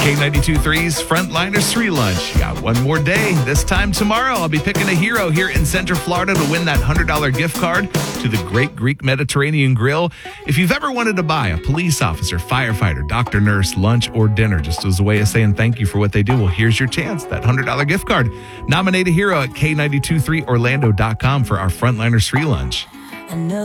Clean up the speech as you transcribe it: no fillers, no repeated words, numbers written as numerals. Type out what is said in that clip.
K92.3's Frontliners Free Lunch. You got one more day. This time tomorrow, I'll be picking a hero here in Central Florida to win that $100 gift card to the Great Greek Mediterranean Grill. If you've ever wanted to buy a police officer, firefighter, doctor, nurse, lunch, or dinner, just as a way of saying thank you for what they do, well, here's your chance, that $100 gift card. Nominate a hero at K923Orlando.com for our Frontliners Free Lunch.